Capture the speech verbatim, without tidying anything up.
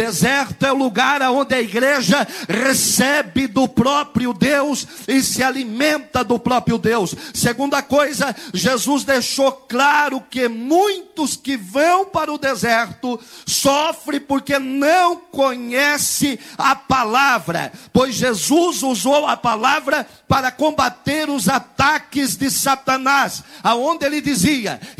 Deserto é o lugar onde a igreja recebe do próprio Deus e se alimenta do próprio Deus. Segunda coisa, Jesus deixou claro que muitos que vão para o deserto sofrem porque não conhecem a palavra, pois Jesus usou a palavra para combater os ataques de Satanás, aonde ele dizia: